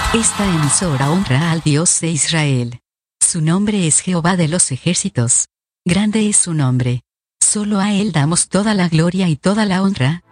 Esta emisora honra al Dios de Israel. Su nombre es Jehová de los ejércitos. Grande es su nombre. Solo a Él damos toda la gloria y toda la honra,